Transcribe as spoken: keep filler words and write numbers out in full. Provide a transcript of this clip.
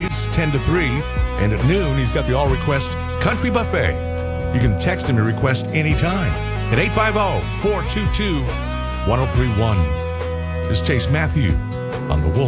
Weekdays, ten to three. And at noon, he's got the all-request Country Buffet. You can text him to request anytime at eight five zero, four two two, one zero three one. This is Chase Matthew on The Wolf.